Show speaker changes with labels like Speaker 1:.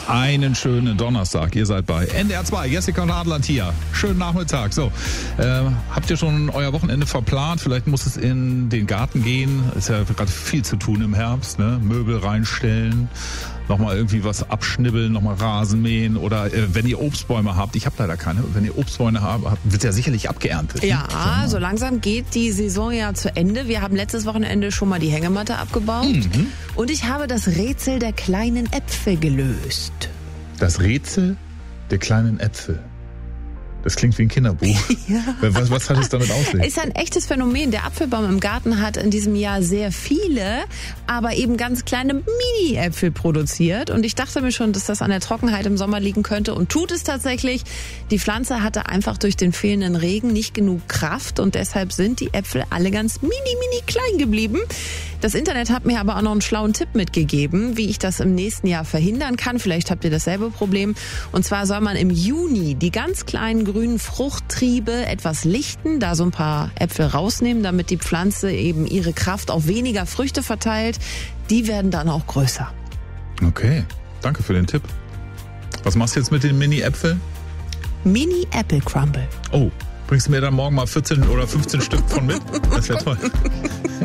Speaker 1: Einen schönen Donnerstag. Ihr seid bei NDR 2, Jessica und Adland hier. Schönen Nachmittag. So, habt ihr schon euer Wochenende verplant? Vielleicht muss es in den Garten gehen. Ist ja gerade viel zu tun im Herbst, ne? Möbel reinstellen, nochmal irgendwie was abschnibbeln, nochmal Rasen mähen oder wenn ihr Obstbäume habt, ich habe leider keine, wenn ihr Obstbäume habt, wird ja sicherlich abgeerntet.
Speaker 2: Ja, so langsam geht die Saison ja zu Ende. Wir haben letztes Wochenende schon mal die Hängematte abgebaut und ich habe das Rätsel der kleinen Äpfel gelöst.
Speaker 1: Das Rätsel der kleinen Äpfel. Das klingt wie ein Kinderbuch. Ja. Was hat es damit auf sich?
Speaker 2: Ist ein echtes Phänomen. Der Apfelbaum im Garten hat in diesem Jahr sehr viele, aber eben ganz kleine Mini-Äpfel produziert. Und ich dachte mir schon, dass das an der Trockenheit im Sommer liegen könnte und tut es tatsächlich. Die Pflanze hatte einfach durch den fehlenden Regen nicht genug Kraft und deshalb sind die Äpfel alle ganz mini klein geblieben. Das Internet hat mir aber auch noch einen schlauen Tipp mitgegeben, wie ich das im nächsten Jahr verhindern kann. Vielleicht habt ihr dasselbe Problem. Und zwar soll man im Juni die ganz kleinen grünen Fruchttriebe etwas lichten, da so ein paar Äpfel rausnehmen, damit die Pflanze eben ihre Kraft auf weniger Früchte verteilt. Die werden dann auch größer.
Speaker 1: Okay, danke für den Tipp. Was machst du jetzt mit den Mini-Äpfeln?
Speaker 2: Mini-Apple Crumble.
Speaker 1: Oh, bringst du mir dann morgen mal 14 oder 15 Stück von mit? Das wäre toll.